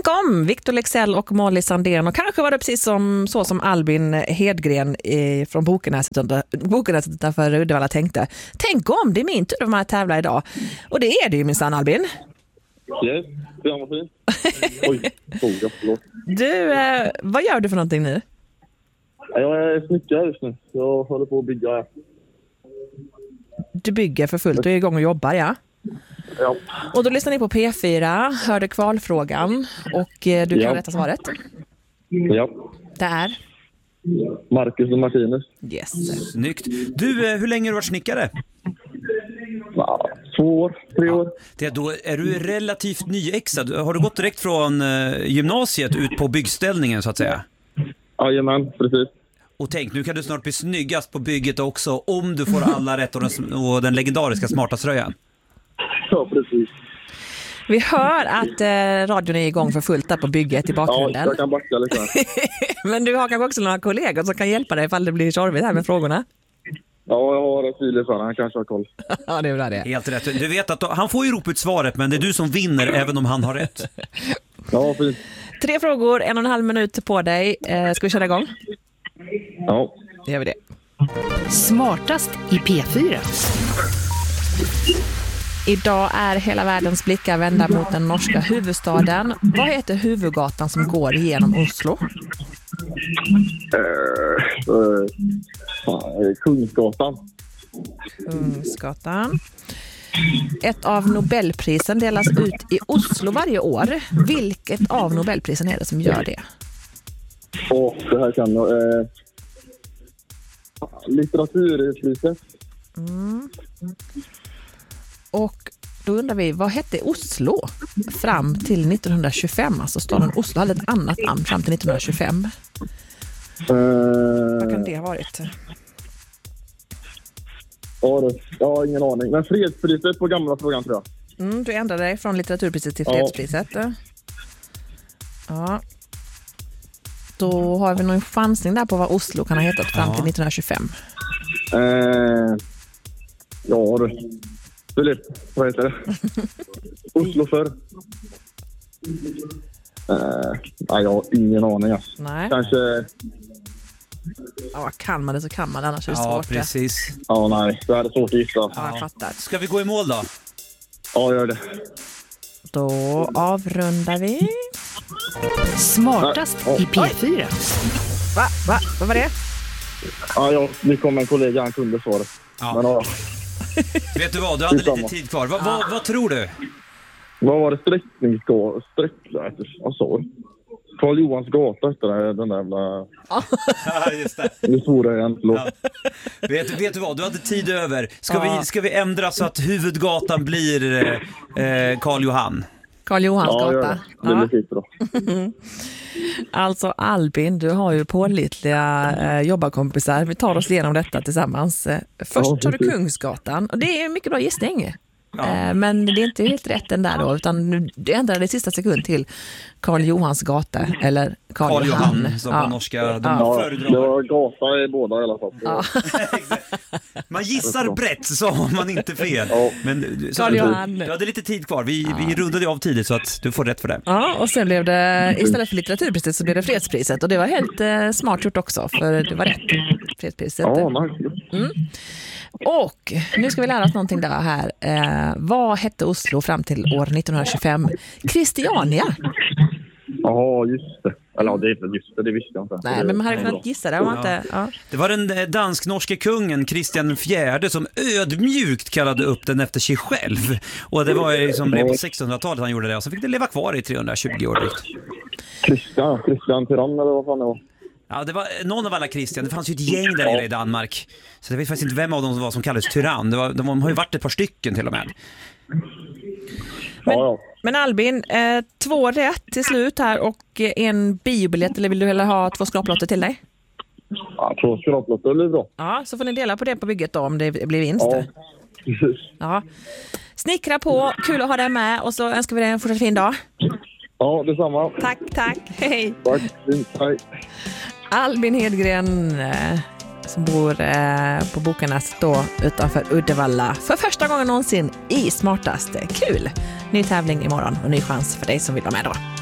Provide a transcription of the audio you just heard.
Tänk om Victor Leksell och Molly Sandén, och kanske var det precis som Albin Hedgren från Bokenäset utanför Uddevalla tänkte. Tänk om, det är min tur att man tävlar idag. Och det är det ju minsann, Albin. Yes, det var fint. Oj, förlåt. Du, vad gör du för någonting nu? Jag är snickare just nu. Jag håller på att bygga. Du bygger för fullt och är igång och jobbar, ja? Ja. Och då lyssnar ni på P4, hörde kvalfrågan och du kan rätta svaret. Ja. Det är? Marcus och Martinus. Yes. Snyggt. Du, hur länge har du varit snickare? 2 år, 3 år. Då är du relativt nyexad. Har du gått direkt från gymnasiet ut på byggställningen så att säga? Jajamän, precis. Och tänk, nu kan du snart bli snyggast på bygget också om du får alla rätt och den legendariska smarta tröjan. Ja, precis. Vi hör att radion är igång för fullt där på bygget i bakgrunden. Ja, jag kan backa lite. Men du har kanske också några kollegor som kan hjälpa dig ifall det blir tjorvigt här med frågorna? Ja, jag har Filip för han kanske har koll. Ja, det är bra det. Helt rätt. Du vet att han får ju ropa ut svaret, men det är du som vinner även om han har rätt. Ja, fint. 3 frågor, 1,5 minut på dig. Ska vi köra igång? Ja. Det gör vi det. Smartast i P4. Idag är hela världens blickar vända mot den norska huvudstaden. Vad heter huvudgatan som går genom Oslo? Kungsgatan. Kungsgatan. Ett av Nobelprisen delas ut i Oslo varje år. Vilket av Nobelprisen är det som gör det? Det här kan jag. Litteraturpriset. Och då undrar vi, vad hette Oslo fram till 1925? Alltså staden Oslo hade ett annat namn fram till 1925. Vad kan det ha varit? Jag har ingen aning. Men fredspriset på gamla frågan tror jag. Du ändrade dig från litteraturpriset till fredspriset. Ja. Då har vi någon chansning där på vad Oslo kan ha hetat fram till 1925. Ja du. Filip, vad heter det? Oslo för? Jag har ingen aning. Alltså. Nej. Kanske... Ja, kan man det så kan man, annars är det svårt. Ja, precis. Ja, nej. Det är svårt att gissa. Ja, jag fattar. Ska vi gå i mål då? Ja, gör det. Då avrundar vi. Smartast i P4. Vad var det? Ja, det kom en kollega, han kunde svaret. Ja. Men, ja. Vet du vad, du hade lite tid kvar. Vad tror du? Vad var det vad sa du? Karl Johans gata efter den där jävla... Ja, just det. Nu svor jag igen, förlåt. Ja. Vet du vad, du hade tid över. Ska vi ändra så att huvudgatan blir Karl Johan? Karl Johans gata. Det blir fint då. Alltså Albin, du har ju pålitliga jobbarkompisar. Vi tar oss igenom detta tillsammans. Först tar du Kungsgatan, och det är en mycket bra gissning. Ja. Men det är inte helt rätt den där då, utan du ändrade i sista sekund till Karl Johans gata, eller Karl Johan som på norska. Det var gata i båda i alla fall. Ja. Man gissar brett så har man inte fel. Men Karl Johan. Du hade lite tid kvar. Vi rundade av tidigt så att du får rätt för det. Ja, och sen blev det istället för litteraturpriset så blev det fredspriset, och det var helt smart gjort också, för det var rätt fredspriset. Ja, Och nu ska vi lära oss någonting där här. Vad hette Oslo fram till år 1925? Christiania. Ja, just det. Eller det är inte just det visste jag inte. Nej, men man hade kunnat gissa det. Det var den dansk-norske kungen Kristian IV som ödmjukt kallade upp den efter sig själv. Och det var liksom på 1600-talet han gjorde det, och så fick det leva kvar i 320 år drygt. Kristian Tyrann eller vad fan det var? Ja, det var någon av alla Kristian. Det fanns ju ett gäng där nere i Danmark. Så jag vet faktiskt inte vem av dem som kallades tyrann. De har ju varit ett par stycken till och med. Men Albin, 2 rätt till slut här och en biobiljett, eller vill du hellre ha 2 skraplotter till dig? Ja, 2 skraplotter blir bra. Ja, så får ni dela på det på bygget då om det blir vinst. Ja, precis. Ja. Snickra på, kul att ha dig med, och så önskar vi dig en fortsatt fin dag. Ja, detsamma. Tack, hej. Tack, hej. Albin Hedgren som bor på Bokenäset då utanför Uddevalla för första gången någonsin i Smartast. Kul! Ny tävling imorgon och ny chans för dig som vill vara med då.